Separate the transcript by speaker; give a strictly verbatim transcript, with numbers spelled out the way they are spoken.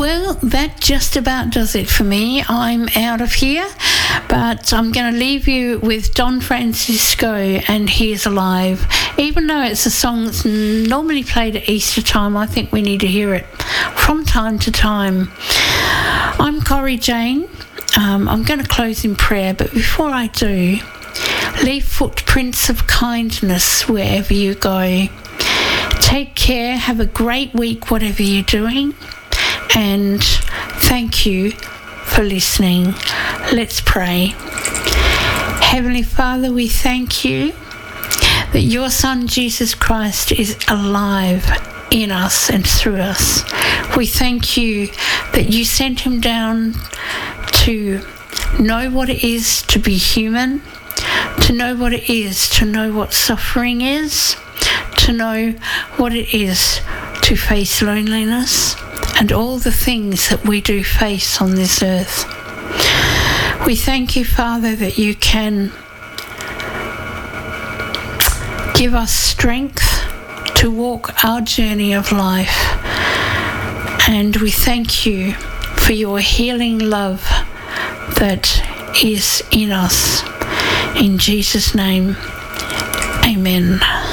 Speaker 1: Well, that just about does it for me. I'm out of here, but I'm going to leave you with Don Francisco and He Is Alive. Even though it's a song that's normally played at Easter time, I think we need to hear it from time to time. I'm Corrie Jane. Um, I'm going to close in prayer, but before I do, leave footprints of kindness wherever you go. Take care, have a great week, whatever you're doing, and thank you for listening. Let's pray. Heavenly Father, we thank you that your Son Jesus Christ is alive in us and through us. We thank you that you sent him down to know what it is to be human, to know what it is to know what suffering is, to know what it is to face loneliness and all the things that we do face on this earth. We thank you, Father, that you can give us strength to walk our journey of life. And we thank you for your healing love that is in us. In Jesus' name, amen.